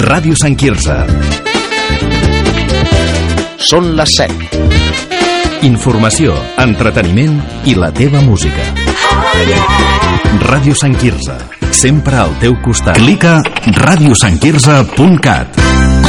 Ràdio Sant Quirze. Són les 7. Informació, entreteniment i la teva música. Ràdio Sant Quirze, sempre al teu costat. Clica radiosantquirze.cat.